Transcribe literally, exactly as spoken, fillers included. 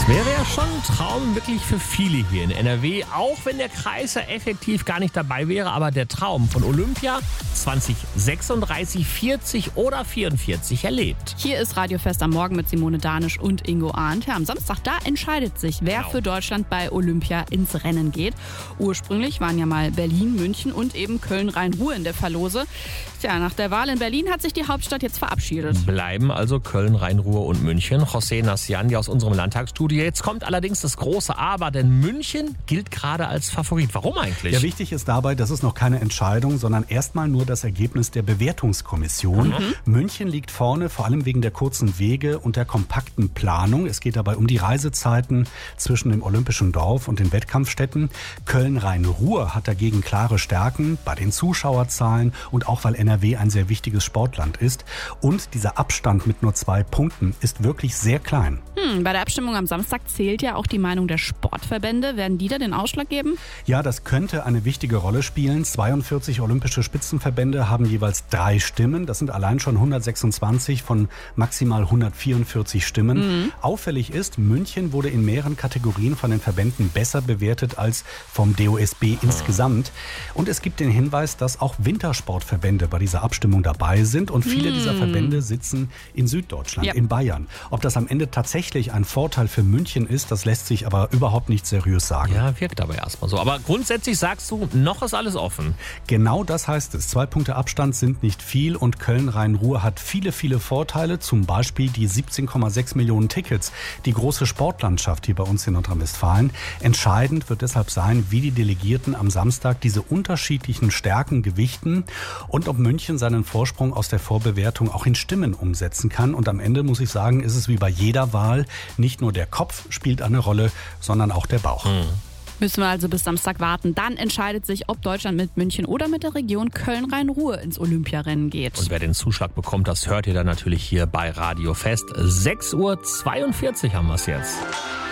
Das wäre ja schon ein Traum wirklich für viele hier in N R W, auch wenn der Kreis ja effektiv gar nicht dabei wäre. Aber der Traum von Olympia zwanzig sechsunddreißig, vierzig oder vierundvierzig erlebt. Hier ist Radiofest am Morgen mit Simone Danisch und Ingo Arndt. Ja, am Samstag, da entscheidet sich, wer Genau. für Deutschland bei Olympia ins Rennen geht. Ursprünglich waren ja mal Berlin, München und eben Köln-Rhein-Ruhr in der Verlose. Tja, nach der Wahl in Berlin hat sich die Hauptstadt jetzt verabschiedet. Bleiben also Köln, Rhein-Ruhr und München. José Nassiani aus unserem Landtagsstudio. Jetzt kommt allerdings das große Aber, denn München gilt gerade als Favorit. Warum eigentlich? Ja, wichtig ist dabei, das ist noch keine Entscheidung, sondern erstmal nur das Ergebnis der Bewertungskommission. Mhm. München liegt vorne, vor allem wegen der kurzen Wege und der kompakten Planung. Es geht dabei um die Reisezeiten zwischen dem Olympischen Dorf und den Wettkampfstätten. Köln-Rhein-Ruhr hat dagegen klare Stärken bei den Zuschauerzahlen und auch, weil N R W ein sehr wichtiges Sportland ist. Und dieser Abstand mit nur zwei Punkten ist wirklich sehr klein. Hm, bei der Abstimmung am Samstag zählt ja auch die Meinung der Sportverbände. Werden die da den Ausschlag geben? Ja, das könnte eine wichtige Rolle spielen. zweiundvierzig olympische Spitzenverbände haben jeweils drei Stimmen. Das sind allein schon hundertsechsundzwanzig von maximal hundertvierundvierzig Stimmen. Mhm. Auffällig ist, München wurde in mehreren Kategorien von den Verbänden besser bewertet als vom D O S B insgesamt. Und es gibt den Hinweis, dass auch Wintersportverbände bei dieser Abstimmung dabei sind. Und viele mhm. dieser Verbände sitzen in Süddeutschland, ja. in Bayern. Ob das am Ende tatsächlich ein Vorteil für München ist, das lässt sich aber überhaupt nicht seriös sagen. Ja, wirkt aber erstmal so. Aber grundsätzlich sagst du, noch ist alles offen. Genau das heißt es. Zwei Punkte Abstand sind nicht viel und Köln-Rhein-Ruhr hat viele, viele Vorteile. Zum Beispiel die siebzehn Komma sechs Millionen Tickets, die große Sportlandschaft hier bei uns in Nordrhein-Westfalen. Entscheidend wird deshalb sein, wie die Delegierten am Samstag diese unterschiedlichen Stärken gewichten und ob München seinen Vorsprung aus der Vorbewertung auch in Stimmen umsetzen kann. Und am Ende muss ich sagen, ist es wie bei jeder Wahl, nicht nur der Kopf spielt eine Rolle, sondern auch der Bauch. Mhm. Müssen wir also bis Samstag warten. Dann entscheidet sich, ob Deutschland mit München oder mit der Region Köln-Rhein-Ruhr ins Olympiarennen geht. Und wer den Zuschlag bekommt, das hört ihr dann natürlich hier bei Radio Fest. sechs Uhr zweiundvierzig haben wir es jetzt.